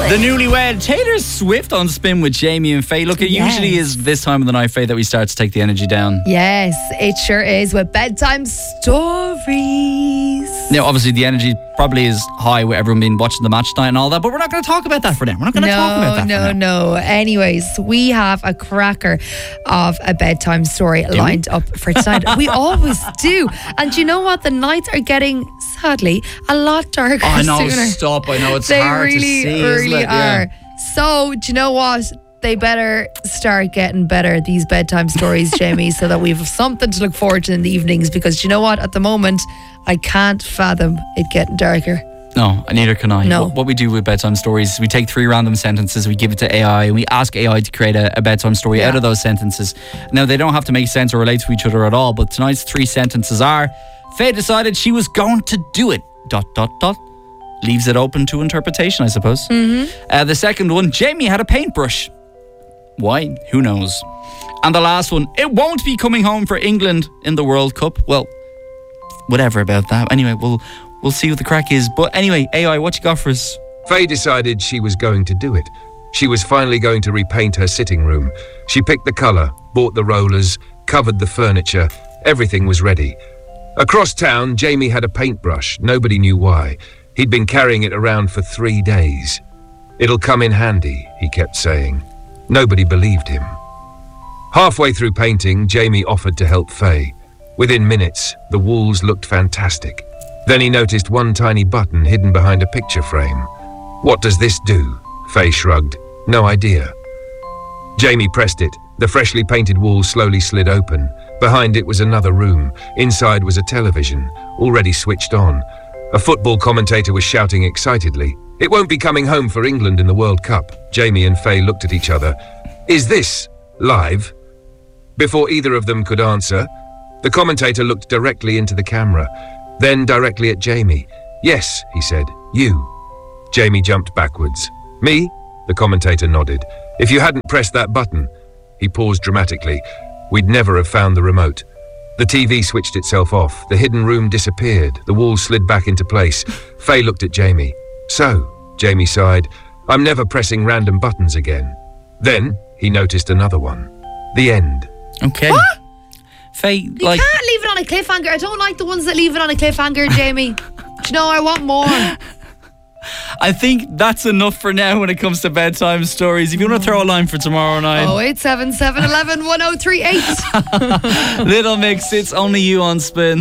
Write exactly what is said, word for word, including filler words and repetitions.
The newlywed Taylor Swift on Spin with Jamie and Faye. Look, it Yes. usually is this time of the night, Faye, that we start to take the energy down. Yes, it sure is with bedtime stories. Now, obviously, the energy probably is high with everyone being watching the match tonight and all that, but we're not going to talk about that for now. We're not going to no, talk about that no, for now. no. Anyways, we have a cracker of a bedtime story lined up for tonight. We always do. And you know what? The nights are getting, sadly, a lot darker Oh, I know, sooner. stop. I know, it's They hard really, to see, really isn't it? Yeah. are. So, do you know what? They better start getting better, these bedtime stories, Jamie, so that we have something to look forward to in the evenings. Because do you know what? At the moment, I can't fathom it getting darker. No, neither can I. No. What, what we do with bedtime stories is we take three random sentences, we give it to A I, and we ask A I to create a, a bedtime story Yeah. out of those sentences. Now, they don't have to make sense or relate to each other at all, but tonight's three sentences are: Faye decided she was going to do it. Dot, dot, dot. Leaves it open to interpretation, I suppose. Mm-hmm. Uh, the second one: Jamie had a paintbrush. Why? Who knows? And the last one: it won't be coming home for England in the World Cup. Well, whatever about that. Anyway, we'll we'll see what the crack is. But anyway, A I, what you got for us? Faye decided she was going to do it. She was finally going to repaint her sitting room. She picked the colour, bought the rollers, covered the furniture. Everything was ready. Across town, Jamie had a paintbrush. Nobody knew why. He'd been carrying it around for three days. It'll come in handy, he kept saying. Nobody believed him. Halfway through painting, Jamie offered to help Faye. Within minutes, the walls looked fantastic. Then he noticed one tiny button hidden behind a picture frame. What does this do? Faye shrugged. No idea. Jamie pressed it. The freshly painted wall slowly slid open. Behind it was another room. Inside was a television, already switched on. A football commentator was shouting excitedly. It won't be coming home for England in the World Cup. Jamie and Faye looked at each other. Is this live? Before either of them could answer, the commentator looked directly into the camera, then directly at Jamie. Yes, he said, you. Jamie jumped backwards. Me? The commentator nodded. If you hadn't pressed that button. He paused dramatically. We'd never have found the remote. The T V switched itself off. The hidden room disappeared. The wall slid back into place. Faye looked at Jamie. So, Jamie sighed, I'm never pressing random buttons again. Then, he noticed another one. The end. Okay. What? Faye, You like... can't leave it on a cliffhanger. I don't like the ones that leave it on a cliffhanger, Jamie. Do you know, I want more. I think that's enough for now when it comes to bedtime stories. If you want to throw a line for tomorrow night. oh eight seven seven, one one, one oh three eight. Little Mix, it's only you on Spin.